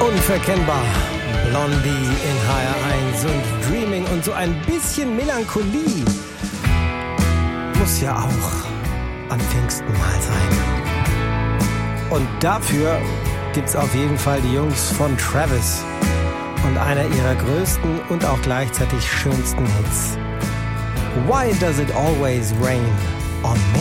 Unverkennbar. Blondie in HR1 und Dreaming und so ein bisschen Melancholie muss ja auch an Pfingsten mal sein. Und dafür gibt's auf jeden Fall die Jungs von Travis und einer ihrer größten und auch gleichzeitig schönsten Hits. Why does it always rain on me?